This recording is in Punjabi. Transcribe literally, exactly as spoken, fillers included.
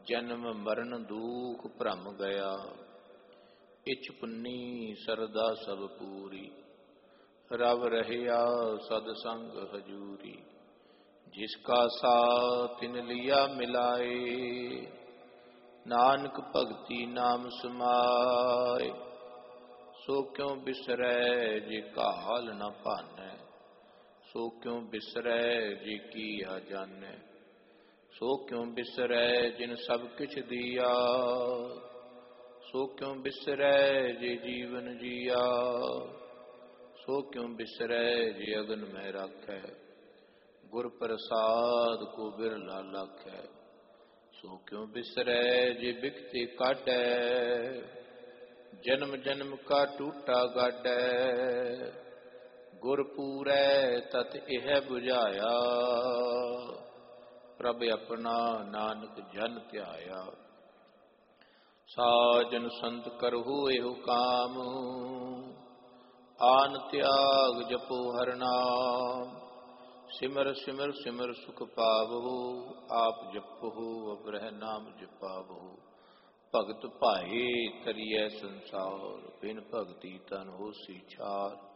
ਜਨਮ ਮਰਨ ਦੂਖ ਭਰਮ ਗਿਆ। ਇਛ ਪੁੰਨੀ ਸਰਦਾ ਸਭ ਪੂਰੀ, ਰਵ ਰਹਿਆ ਸਦ ਸੰਗ ਹਜੂਰੀ। ਜਿਸ ਕਾ ਸਾਥ ਤਿਨ ਲਿਆ ਮਿਲਾਏ, ਨਾਨਕ ਭਗਤੀ ਨਾਮ ਸਮਾਏ। ਸੋ ਕਿਉ ਬਿਸਰੈ ਜੇ ਕਾਲ ਨ ਭਾਨੈ, ਸੋ ਕਿਉ ਬਿਸਰੈ ਜੇ ਕੀਆ ਜਾਣੈ। ਸੋ ਕਿਉ ਬਿਸਰੈ ਜਿਨ ਸਭ ਕਿਛ ਦੀਆ, ਸੋ ਕਿਉ ਬਿਸਰੈ ਜੇ ਜੀਵਨ ਜੀਆ। ਸੋ ਕਿਉ ਬਿਸਰੈ ਜੇ ਅਗਨ ਮਹਿ ਰਾਖੈ, ਗੁਰ ਪ੍ਰਸਾਦ ਕੋ ਬਿਰਲਾ ਲਾਖੈ। ਸੋ ਕਿਉ ਬਿਸਰੈ ਜੇ ਬਿਖਤੇ ਕਾਢੈ, ਜਨਮ ਜਨਮ ਕਾ ਟੂਟਾ ਗਾਢੈ। ਗੁਰ ਪੂਰੈ ਤਤ ਇਹ ਬੁਝਾਇਆ, ਪ੍ਰਭ ਆਪਣਾ ਨਾਨਕ ਜਨ ਧਿਆਇਆ। ਸਾਜਨ ਸੰਤ ਕਰਹੁ ਇਹੋ ਕਾਮ, ਆਨ ਤਿਆਗ ਜਪੋ ਹਰਿ ਨਾਮ। ਸਿਮਰ ਸਿਮਰ ਸਿਮਰ ਸੁਖ ਪਾਵਹੁ, ਆਪ ਜਪਹੁ ਅਵਰਹਿ ਨਾਮ ਜਪਾਵਹੁ। ਭਗਤ ਭਾਏ ਤਰੀਐ ਸੰਸਾਰ, ਬਿਨ ਭਗਤੀ ਤਨ ਹੋਸੀ ਛਾਰ।